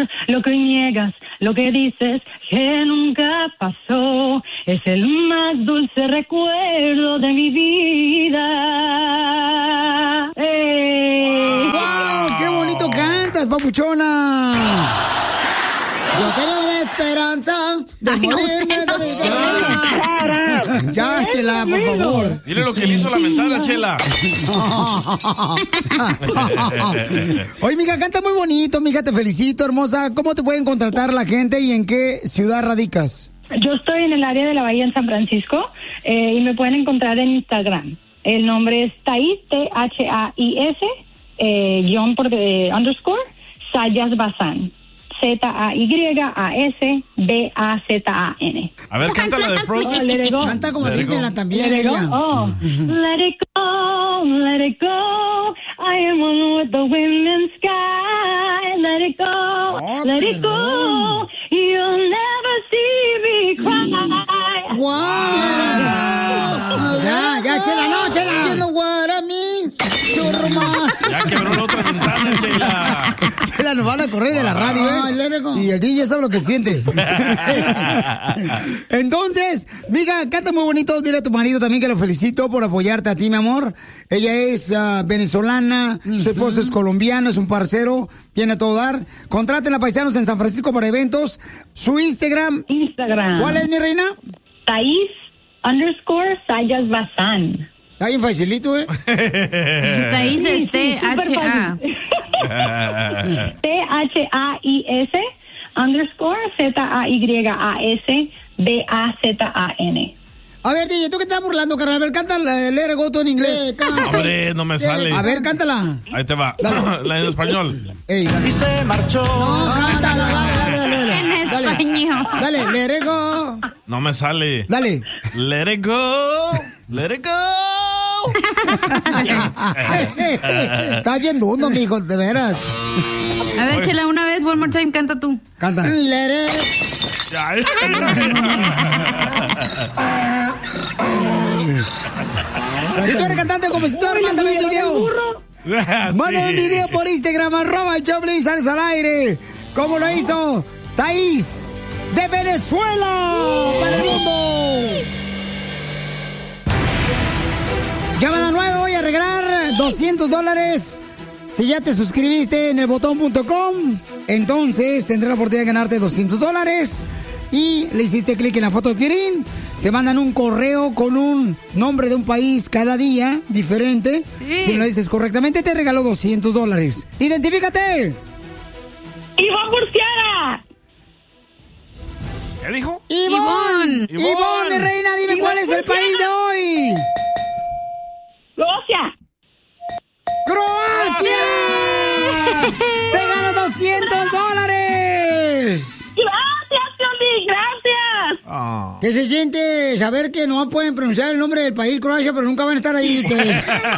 amor, lo que niegas, lo que dices que nunca pasó, es el más dulce recuerdo de mi vida. ¡Wow! ¡Qué bonito cantas, papuchona! Yo tengo la esperanza de morirme de mi vida. Ya, Chela, por favor. Mire lo que le hizo lamentar a Chela. Oye, mija, canta muy bonito, mija, te felicito, hermosa. ¿Cómo te pueden contratar la gente y en qué ciudad radicas? Yo estoy en el área de la Bahía en San Francisco y me pueden encontrar en Instagram. El nombre es Thais, Thais, _, Sayas Bazán. ZAYASBAZAN. A ver, canta la de Frozen. Let it go. Canta como Disneyland también. Let it go. Ella. Oh. Let it go, let it go. I am one with the wind and sky. Let it go, let it go. You'll never see me cry. ¡Wow! Ya, Chela, no, Chela. You know what I mean. Churma. Ya quebró la otra ventana, Chela. Chela, nos van a correr de la radio, ¿eh? Y el DJ sabe lo que siente. Entonces, mija, canta muy bonito. Dile a tu marido también que lo felicito por apoyarte a ti, mi amor. Ella es venezolana, su esposo es colombiano, es un parcero, viene a todo dar. Contrátenla, paisanos, en San Francisco para eventos. Su Instagram. ¿Cuál es, mi reina? Thais _Sayas Bazán. Está bien facilito, ¿eh? Thais es THA. THAIS _ZAYASBAZAN. A ver, DJ, ¿tú qué estás burlando, carnal? A ver, canta Let It Go tú en inglés. Hombre, no me sale. A ver, cántala. Ahí te va. La en español. Ey, dale. Y se marchó. No, cántala, dale. En español. Dale, Let It Go. No me sale. Dale. Let it go. Let it go. Estás bien dundo, mijo, de veras. A ver, Chela, una vez, one more time, canta tú. Canta. Let it. Si tú eres cantante o compositor, mándame un video. Mándame un video por Instagram, @Choplin, sales al aire. ¿Cómo lo hizo Thais de Venezuela para el mundo? Llamada 9, voy a regalar $200. Si ya te suscribiste en elbotón.com, entonces tendrás la oportunidad de ganarte $200. Y le hiciste clic en la foto de Piolín, te mandan un correo con un nombre de un país cada día diferente. Sí. Si lo dices correctamente, te regaló $200. ¡Identifícate! ¡Ivonne Murciana! ¿Qué dijo? ¡Ivonne! ¡Ivonne, reina, dime cuál es el país de hoy! ¡Croacia! ¡Croacia! ¡Te ganas $200! ¡Gracias, Piolín! ¡Gracias! Oh. ¿Qué se siente saber que no pueden pronunciar el nombre del país, Croacia, pero nunca van a estar ahí ustedes?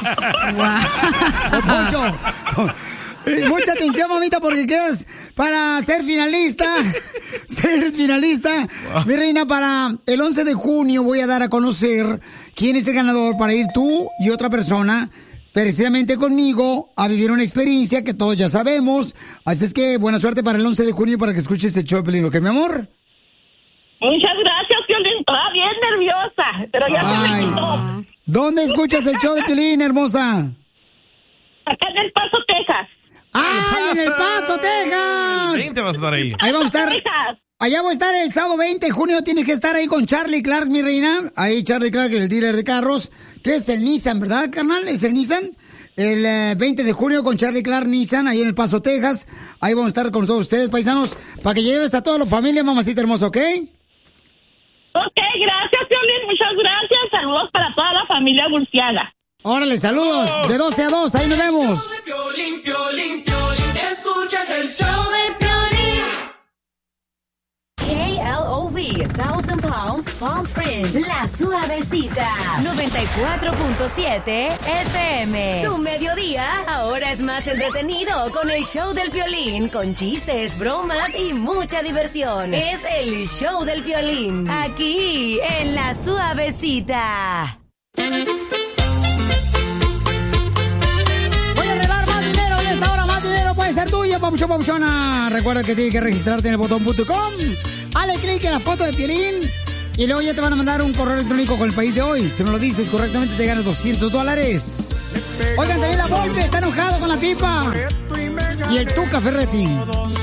Poncho. Mucha atención, mamita, porque quedas para ser finalista. Ser finalista. Wow. Mi reina, para el 11 de junio voy a dar a conocer quién es el ganador para ir tú y otra persona precisamente conmigo a vivir una experiencia que todos ya sabemos. Así es que buena suerte para el 11 de junio para que escuches este show, Piolín, ¿ok, mi amor? Muchas gracias, Piolín. Estaba bien nerviosa, pero ya se me quitó. ¿Dónde escuchas el show de Piolín, hermosa? Acá en El Paso, Texas. ¡Ah, en El Paso, Texas! 20 vas a estar ahí. Ahí vamos a estar. Allá voy a estar el sábado 20 de junio. Tienes que estar ahí con Charlie Clark, mi reina. Ahí Charlie Clark, el dealer de carros, que es el Nissan, ¿verdad, carnal? Es el Nissan. El 20 de junio con Charlie Clark Nissan, ahí en El Paso, Texas. Ahí vamos a estar con todos ustedes, paisanos, para que lleves a toda la familia, mamacita hermosa, ¿ok? Ok, gracias, Piolín. Muchas gracias. Saludos para toda la familia Murciana. Órale, saludos. De 12 a 2, ahí nos vemos. Piolín, Piolín, Piolín. Escuchas el show de Piolín. KLOV, 1000 Pounds, Palm Springs, La Suavecita, 94.7 FM. Tu mediodía ahora es más entretenido con el show del Piolín, con chistes, bromas y mucha diversión. Es el show del Piolín, aquí en La Suavecita. ser tuya, papuchón, papuchona. Recuerda que tienes que registrarte en elbotón.com. Hale clic en la foto de Piolín y luego ya te van a mandar un correo electrónico con el país de hoy. Si me lo dices correctamente, te ganas $200. Oigan, también la Volpe está enojado con la FIFA. Y el Tuca Ferretti.